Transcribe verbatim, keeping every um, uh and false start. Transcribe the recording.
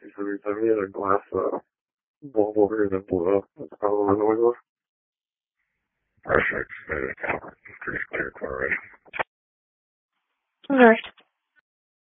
就是咱们的 glass mobile and blue. That's probably the way. Perfect. Pretty clear already. Okay.